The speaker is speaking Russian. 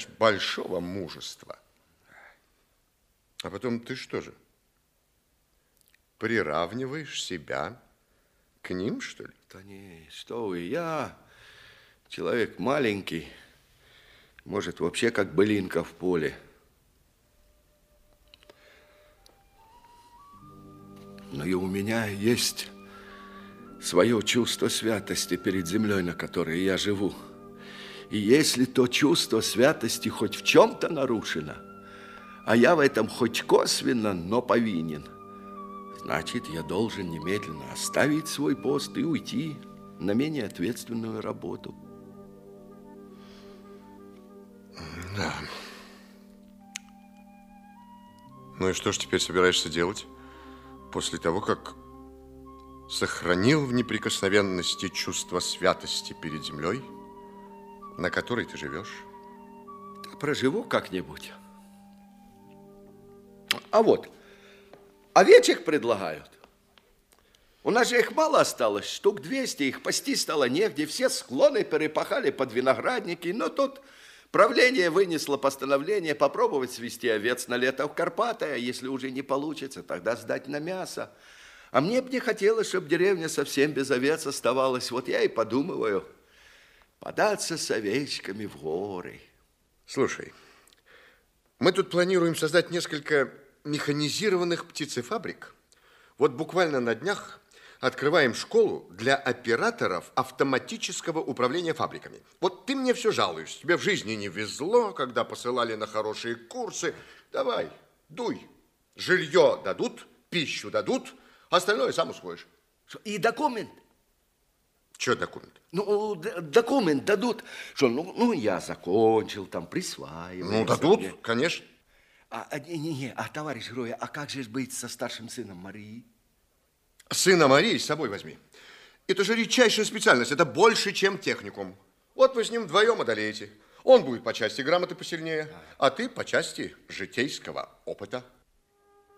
знаешь, большого мужества. А потом ты что же? Приравниваешь себя к ним, что ли? Да не, что вы, я человек маленький, может, вообще как былинка в поле. Но и у меня есть свое чувство святости перед землей, на которой я живу. И если то чувство святости хоть в чем-то нарушено, а я в этом хоть косвенно, но повинен, значит, я должен немедленно оставить свой пост и уйти на менее ответственную работу. Да. Ну и что ж теперь собираешься делать после того, как сохранил в неприкосновенности чувство святости перед землей, на которой ты живешь? Да проживу как-нибудь. А вот, овечек предлагают. У нас же их мало осталось, штук 200, их пасти стало негде, все склоны перепахали под виноградники, но тут правление вынесло постановление попробовать свести овец на лето в Карпаты, а если уже не получится, тогда сдать на мясо. А мне бы не хотелось, чтобы деревня совсем без овец оставалась. Вот я и подумываю податься с овечками в горы. Слушай, мы тут планируем создать несколько механизированных птицефабрик. Вот буквально на днях открываем школу для операторов автоматического управления фабриками. Вот ты мне все жалуешь. Тебе в жизни не везло, когда посылали на хорошие курсы. Давай, дуй. Жилье дадут, пищу дадут, остальное сам усвоишь. И документ? Что документ? Ну, документ дадут. Что, ну, я закончил, там, присваиваю. Ну, дадут, конечно. Товарищ герой, а как же быть со старшим сыном Марии? Сына Марии с собой возьми. Это же редчайшая специальность, это больше, чем техникум. Вот вы с ним вдвоем одолеете. Он будет по части грамоты посильнее, а ты по части житейского опыта.